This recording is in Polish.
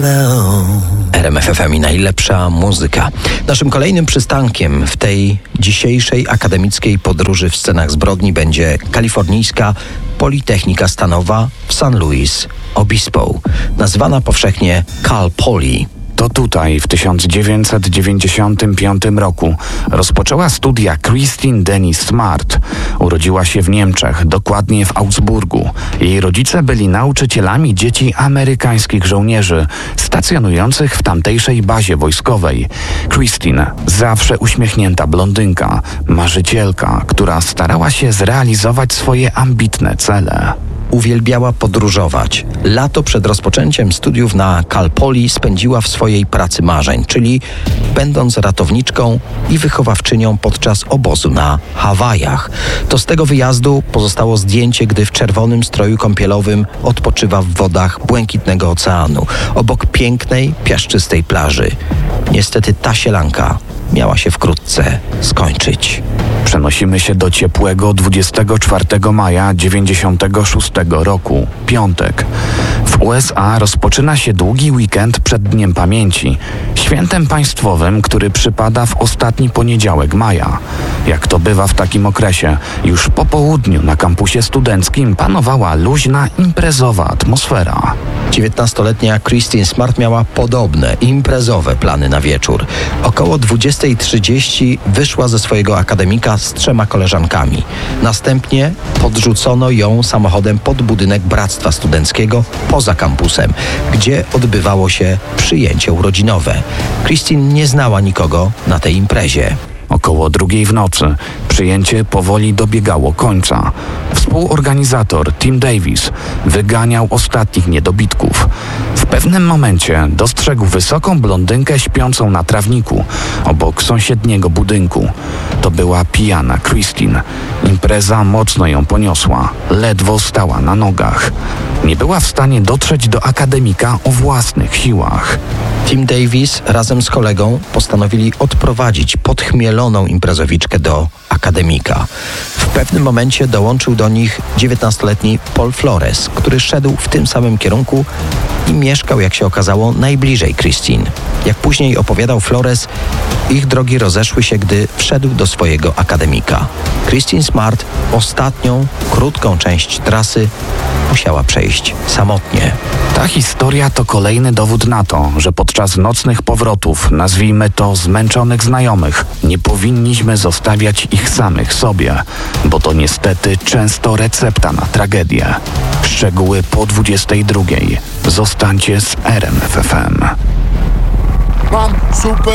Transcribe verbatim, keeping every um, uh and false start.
R M F F M i najlepsza muzyka. Naszym kolejnym przystankiem w tej dzisiejszej akademickiej podróży w scenach zbrodni będzie kalifornijska Politechnika Stanowa w San Luis Obispo, nazywana powszechnie Cal Poly. To tutaj w tysiąc dziewięćset dziewięćdziesiątym piątym roku rozpoczęła studia Christine Denise Smart. Urodziła się w Niemczech, dokładnie w Augsburgu. Jej rodzice byli nauczycielami dzieci amerykańskich żołnierzy stacjonujących w tamtejszej bazie wojskowej. Christine, zawsze uśmiechnięta blondynka, marzycielka, która starała się zrealizować swoje ambitne cele. Uwielbiała podróżować. Lato przed rozpoczęciem studiów na Cal Poly spędziła w swojej pracy marzeń, czyli będąc ratowniczką i wychowawczynią podczas obozu na Hawajach. To z tego wyjazdu pozostało zdjęcie, gdy w czerwonym stroju kąpielowym odpoczywa w wodach błękitnego oceanu, obok pięknej, piaszczystej plaży. Niestety ta sielanka miała się wkrótce skończyć. Przenosimy się do ciepłego dwudziestego czwartego maja dziewięćdziesiątego szóstego roku, piątek. W U S A rozpoczyna się długi weekend przed Dniem Pamięci, świętem państwowym, który przypada w ostatni poniedziałek maja. Jak to bywa w takim okresie, już po południu na kampusie studenckim panowała luźna, imprezowa atmosfera. dziewiętnastoletnia Christine Smart miała podobne, imprezowe plany na wieczór. Około dwudziestej trzydzieści wyszła ze swojego akademika z trzema koleżankami. Następnie podrzucono ją samochodem pod budynek Bractwa Studenckiego poza kampusem, gdzie odbywało się przyjęcie urodzinowe. Christine nie znała nikogo na tej imprezie. Około drugiej w nocy przyjęcie powoli dobiegało końca. Współorganizator Tim Davis wyganiał ostatnich niedobitków. W pewnym momencie dostrzegł wysoką blondynkę śpiącą na trawniku obok sąsiedniego budynku. To była pijana Christine. Impreza mocno ją poniosła. Ledwo stała na nogach. Nie była w stanie dotrzeć do akademika o własnych siłach. Tim Davis razem z kolegą postanowili odprowadzić podchmieloną imprezowiczkę do akademika. W pewnym momencie dołączył do nich dziewiętnastoletni Paul Flores, który szedł w tym samym kierunku i mieszkał, jak się okazało, najbliżej Christine. Jak później opowiadał Flores, ich drogi rozeszły się, gdy wszedł do swojego akademika. Christine Smart ostatnią, krótką część trasy musiała przejść samotnie. Ta historia to kolejny dowód na to, że podczas nocnych powrotów, nazwijmy to zmęczonych znajomych, nie powinniśmy zostawiać ich samych sobie, bo to niestety często recepta na tragedię. Szczegóły po dwudziestej drugiej. Zostańcie z R M F F M. Mam super